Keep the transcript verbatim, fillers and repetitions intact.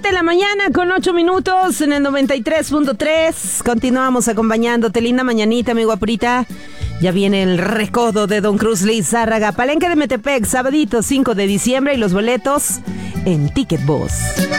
Siete de la mañana con ocho minutos en el noventa y tres punto tres. Continuamos acompañándote. Linda mañanita, mi guapurita. Ya viene el recodo de Don Cruz Lizárraga. Palenque de Metepec, sabadito cinco de diciembre y los boletos en Ticket Boss.